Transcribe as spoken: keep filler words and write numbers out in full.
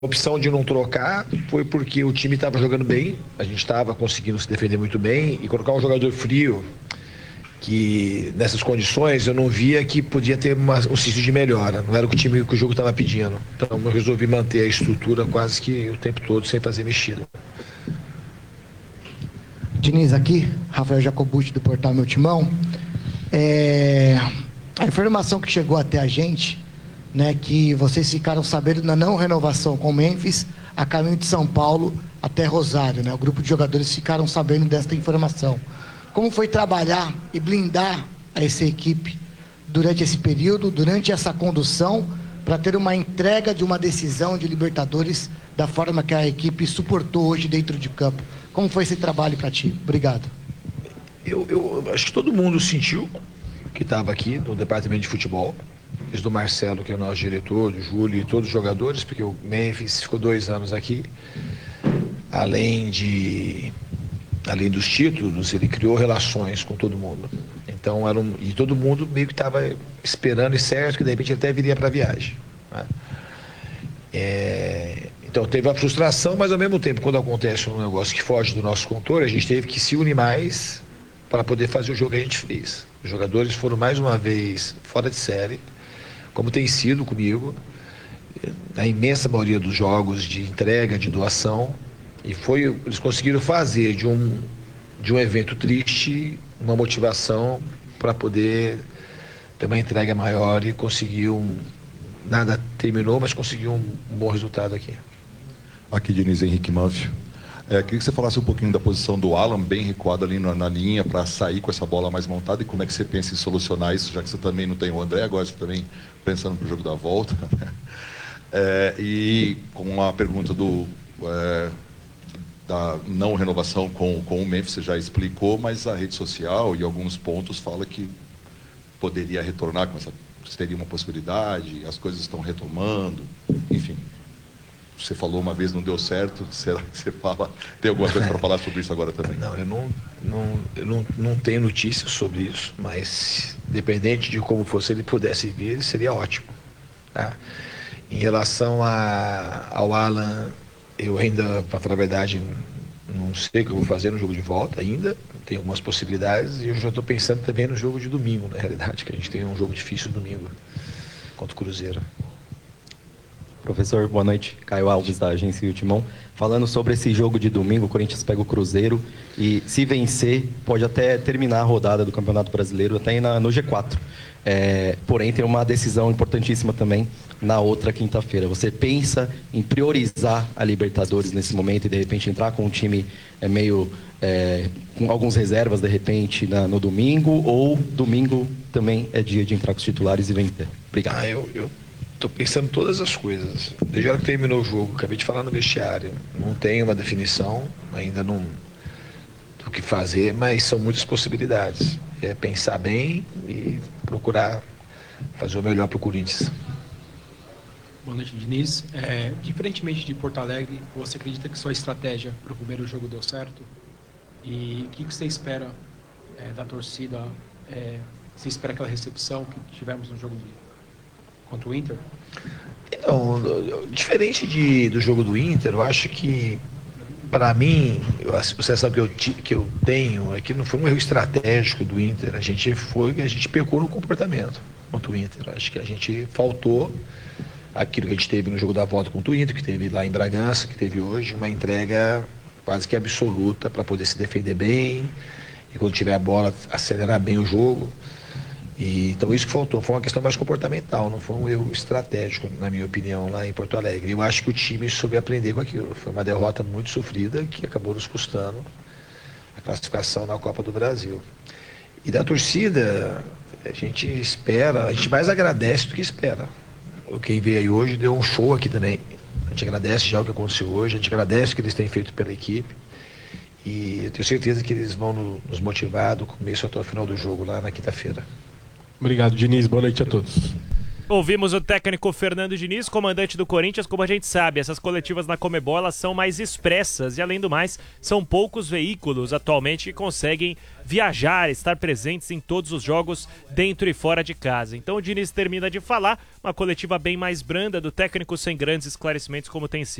opção de não trocar foi porque o time estava jogando bem, a gente estava conseguindo se defender muito bem, e colocar um jogador frio, que nessas condições eu não via que podia ter uma, um sítio de melhora, não era o que o time que o jogo estava pedindo. Então eu resolvi manter a estrutura quase que o tempo todo sem fazer mexida. Diniz, aqui, Rafael Jacobucci do Portal Meu Timão. É, a informação que chegou até a gente, né, que vocês ficaram sabendo da não renovação com o Memphis a caminho de São Paulo até Rosário, né? O grupo de jogadores ficaram sabendo desta informação. Como foi trabalhar e blindar essa equipe durante esse período, durante essa condução, para ter uma entrega de uma decisão de Libertadores da forma que a equipe suportou hoje dentro de campo? Como foi esse trabalho para ti? Obrigado. Eu, eu acho que todo mundo sentiu que estava aqui no departamento de futebol, desde o Marcelo, que é o nosso diretor, do Júlio e todos os jogadores, porque o Memphis ficou dois anos aqui. Além de, além dos títulos, ele criou relações com todo mundo. Então, era um, e todo mundo meio que estava esperando e certo que de repente ele até viria para a viagem, né? É, então teve a frustração, mas ao mesmo tempo, quando acontece um negócio que foge do nosso controle, a gente teve que se unir mais para poder fazer o jogo que a gente fez. Os jogadores foram mais uma vez fora de série, como tem sido comigo, na imensa maioria dos jogos de entrega, de doação, e foi, eles conseguiram fazer de um, de um evento triste uma motivação para poder ter uma entrega maior e conseguir um... Nada terminou, mas conseguiu um, um bom resultado aqui. Aqui, Diniz, Henrique Manfio. É, queria que você falasse um pouquinho da posição do Alan, bem recuado ali na, na linha, para sair com essa bola mais montada, e como é que você pensa em solucionar isso, já que você também não tem o André, agora você também pensando para o jogo da volta. É, e com a pergunta do, é, da não renovação com, com o Memphis, você já explicou, mas a rede social e alguns pontos fala que poderia retornar, com essa, teria uma possibilidade, as coisas estão retomando, enfim. Você falou uma vez, não deu certo, será que você fala, tem alguma coisa para falar sobre isso agora também? Não, eu não, não, eu não, não tenho notícias sobre isso, mas dependente de como fosse ele pudesse vir, seria ótimo, tá? Em relação a, ao Alan, eu ainda, para falar a verdade, não sei o que eu vou fazer no jogo de volta ainda, tem algumas possibilidades, e eu já estou pensando também no jogo de domingo, na realidade, que a gente tem um jogo difícil domingo contra o Cruzeiro. Professor, boa noite. Caio Alves, da agência O Timão. Falando sobre esse jogo de domingo, o Corinthians pega o Cruzeiro e, se vencer, pode até terminar a rodada do Campeonato Brasileiro até ir na, no G quatro. É, porém, tem uma decisão importantíssima também na outra quinta-feira. Você pensa em priorizar a Libertadores nesse momento e, de repente, entrar com um time é, meio... É, com alguns reservas, de repente, na, no domingo, ou domingo também é dia de entrar com os titulares e vencer? Obrigado. Ah, eu... eu... Estou pensando todas as coisas. Desde a hora que terminou o jogo, acabei de falar no vestiário, não tem uma definição, ainda não do que fazer, mas são muitas possibilidades. É pensar bem e procurar fazer o melhor para o Corinthians. Boa noite, Diniz. É, diferentemente de Porto Alegre, você acredita que sua estratégia para o primeiro jogo deu certo? E o que você espera é, da torcida? É, você espera aquela recepção que tivemos no jogo de contra o Inter? Então, diferente de, do jogo do Inter, eu acho que, para mim, a sensação que eu, que eu tenho é que não foi um erro estratégico do Inter, a gente foi, a gente pecou no comportamento contra o Inter. Acho que a gente faltou aquilo que a gente teve no jogo da volta contra o Inter, que teve lá em Bragança, que teve hoje, uma entrega quase que absoluta para poder se defender bem e, quando tiver a bola, acelerar bem o jogo. E, então isso que faltou, foi uma questão mais comportamental, não foi um erro estratégico, na minha opinião, lá em Porto Alegre. Eu acho que o time soube aprender com aquilo. Foi uma derrota muito sofrida que acabou nos custando a classificação na Copa do Brasil. E da torcida, a gente espera, a gente mais agradece do que espera. Quem veio aí hoje deu um show aqui também. A gente agradece já o que aconteceu hoje, a gente agradece o que eles têm feito pela equipe. E eu tenho certeza que eles vão nos motivar do começo até o final do jogo lá na quinta-feira. Obrigado, Diniz. Boa noite a todos. Ouvimos o técnico Fernando Diniz, comandante do Corinthians. Como a gente sabe, essas coletivas na Conmebol elas são mais expressas e, além do mais, são poucos veículos atualmente que conseguem viajar, estar presentes em todos os jogos dentro e fora de casa. Então o Diniz termina de falar, uma coletiva bem mais branda do técnico, sem grandes esclarecimentos como tem sido.